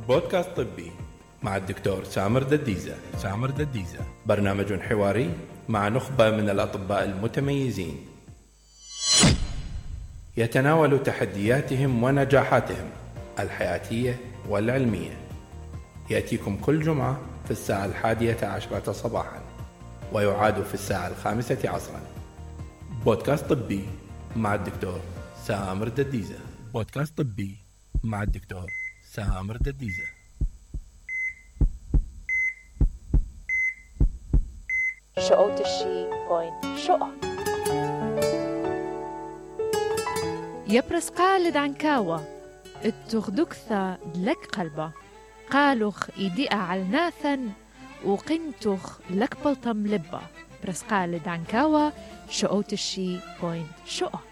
بودكاست طبي مع الدكتور سامر دديزة. برنامج حواري مع نخبة من الأطباء المتميزين يتناول تحدياتهم ونجاحاتهم الحياتية والعلمية. يأتيكم كل جمعة في الساعة 11 صباحا ويعاد في الساعة 5 عصرا. بودكاست طبي مع الدكتور سامر دديزة. شقوت الشي بوينت شقة يبرز قالد عن كاوى التغدكثة لك قلبة قالوخ إيديئة علناثا وقنتوخ لك بلطم لبة. برس قالد عن كاوى شقوت الشي بوينت شقة.